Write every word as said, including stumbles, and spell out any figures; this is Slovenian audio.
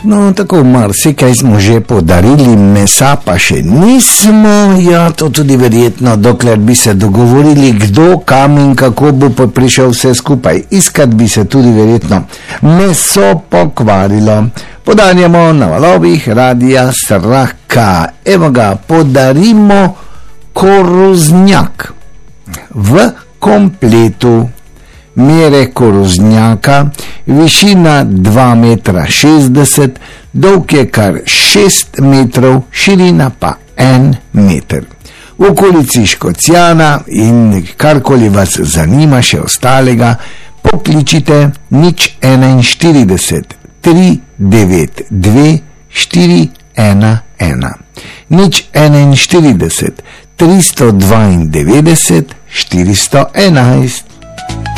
No, tako marsikaj smo že podarili, mesa pa še nismo. Ja, to tudi verjetno, dokler bi se dogovorili, kdo, kam in kako bo pa prišel vse skupaj. Iskat bi se tudi verjetno meso pokvarilo. Podarjamo na valovih Radia Sraka. Evo ga, podarimo koruznjak v kompletu. Mere koruznjaka, višina dva metra šestdeset, dolg je kar šest metrov, širina pa en meter. V okolici Škocjana in karkoli vas zanima še ostalega, pokličite nič enainštirideset, tri devet dve, štiri ena ena. Nič enainštirideset, tristo dvaindevetdeset, štiristo enajst.